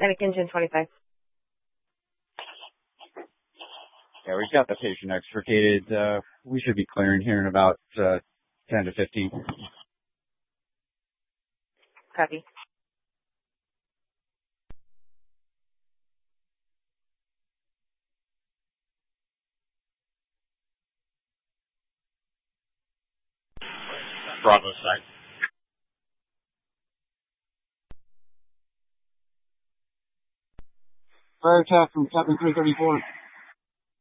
Medication 25. Yeah, we've got the patient extricated. We should be clearing here in about 10 to 15. Copy. Bravo site. Fire attack from Captain 334.